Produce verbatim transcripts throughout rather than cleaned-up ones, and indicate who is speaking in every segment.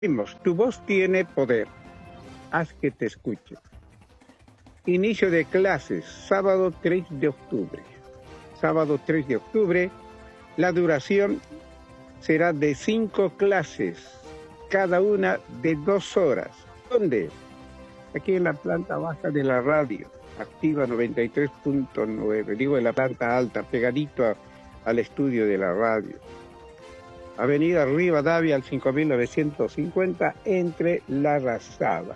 Speaker 1: Vimos, tu voz tiene poder. Haz que te escuche. Inicio de clases, sábado tres de octubre. Sábado tres de octubre, la duración será de cinco clases, cada una de dos horas. ¿Dónde? Aquí en la planta baja de la radio, activa noventa y tres punto nueve, digo en la planta alta, pegadito a, al estudio de la radio. Avenida Rivadavia al cinco mil novecientos cincuenta, entre La Razada.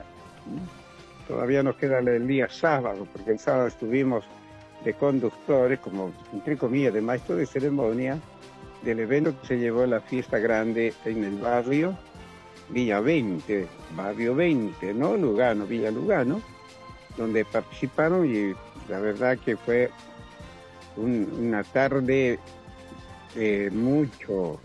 Speaker 1: Todavía nos queda el día sábado, porque el sábado estuvimos de conductores, como entre comillas, de maestro de ceremonia, del evento que se llevó a la fiesta grande en el barrio Villa veinte, barrio veinte, ¿no? Lugano, Villa Lugano, donde participaron y la verdad que fue un, una tarde de mucho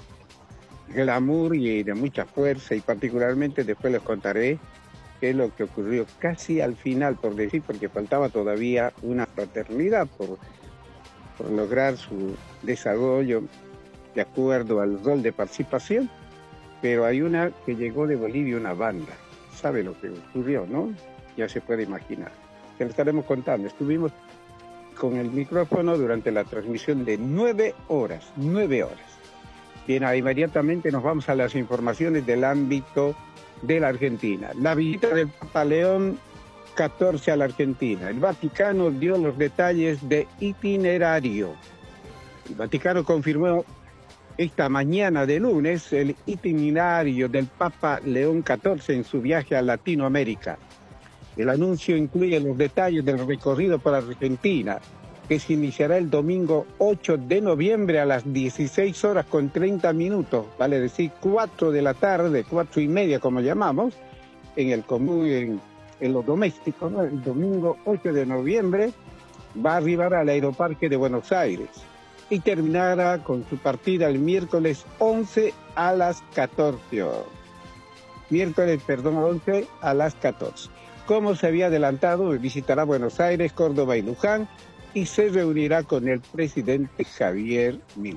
Speaker 1: glamour y de mucha fuerza, y particularmente después les contaré qué es lo que ocurrió casi al final, por decir, porque faltaba todavía una fraternidad por, por lograr su desarrollo de acuerdo al rol de participación, pero hay una que llegó de Bolivia, una banda, sabe lo que ocurrió, ¿no? Ya se puede imaginar, se lo estaremos contando. Estuvimos con el micrófono durante la transmisión de nueve horas, nueve horas. Bien, inmediatamente nos vamos a las informaciones del ámbito de la Argentina. La visita del Papa León catorce a la Argentina. El Vaticano dio los detalles de itinerario. El Vaticano confirmó esta mañana de lunes el itinerario del Papa León catorce en su viaje a Latinoamérica. El anuncio incluye los detalles del recorrido por Argentina, que se iniciará el domingo ocho de noviembre a las dieciséis horas con treinta minutos, vale decir cuatro de la tarde, cuatro y media como llamamos, en el común, en, en lo doméstico, ¿no? El domingo ocho de noviembre va a arribar al Aeroparque de Buenos Aires y terminará con su partida el miércoles once a las catorce horas. Miércoles, perdón, once a las catorce. Como se había adelantado, visitará Buenos Aires, Córdoba y Luján, y se reunirá con el presidente Javier Milei.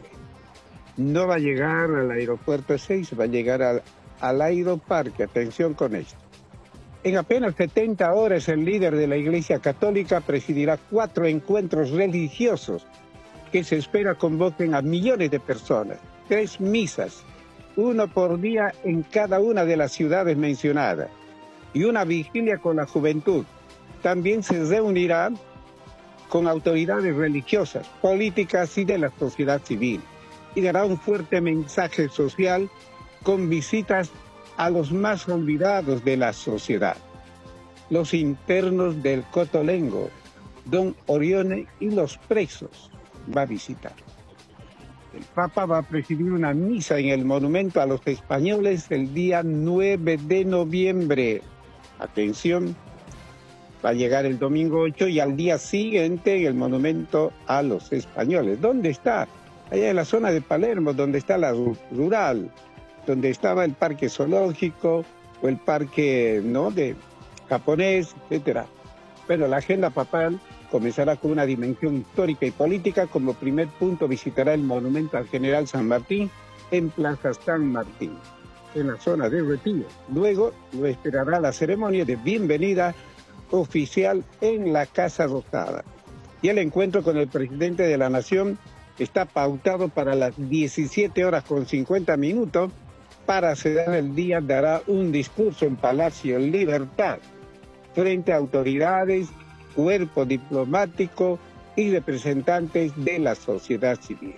Speaker 1: No va a llegar al aeropuerto seis, va a llegar al, al aeroparque. Atención con esto. En apenas setenta horas, el líder de la Iglesia Católica presidirá cuatro encuentros religiosos que se espera convoquen a millones de personas. Tres misas, uno por día en cada una de las ciudades mencionadas, y una vigilia con la juventud. También se reunirá con autoridades religiosas, políticas y de la sociedad civil, y dará un fuerte mensaje social con visitas a los más olvidados de la sociedad, los internos del Cotolengo, Don Orione y los presos va a visitar. El Papa va a presidir una misa en el Monumento a los Españoles el día nueve de noviembre. Atención, va a llegar el domingo ocho y al día siguiente en el Monumento a los Españoles. ¿Dónde está? Allá en la zona de Palermo, donde está la rural, donde estaba el parque zoológico o el parque, ¿no?, de japonés, etcétera. Pero la agenda papal comenzará con una dimensión histórica y política. Como primer punto visitará el Monumento al General San Martín en Plaza San Martín, en la zona de Retiro. Luego lo esperará la ceremonia de bienvenida oficial en la Casa Rosada. Y el encuentro con el presidente de la Nación está pautado para las diecisiete horas con cincuenta minutos. Para cerrar el día dará un discurso en Palacio Libertad frente a autoridades, cuerpo diplomático y representantes de la sociedad civil.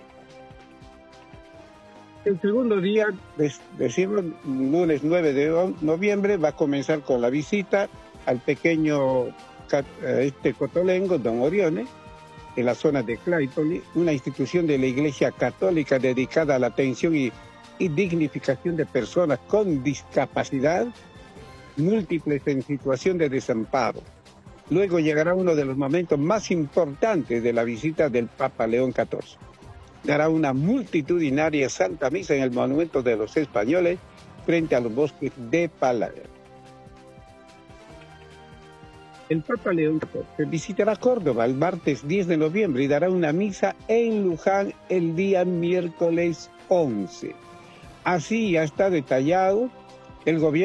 Speaker 1: El segundo día, decimos, lunes nueve de noviembre, va a comenzar con la visita al pequeño este Cotolengo, Don Orione, en la zona de Claypole, una institución de la Iglesia Católica dedicada a la atención y, y dignificación de personas con discapacidad múltiples en situación de desamparo. Luego llegará uno de los momentos más importantes de la visita del Papa León catorce. Dará una multitudinaria Santa Misa en el Monumento de los Españoles frente a los bosques de Palermo. El Papa León catorce visitará Córdoba el martes diez de noviembre y dará una misa en Luján el día miércoles once. Así ya está detallado El gobierno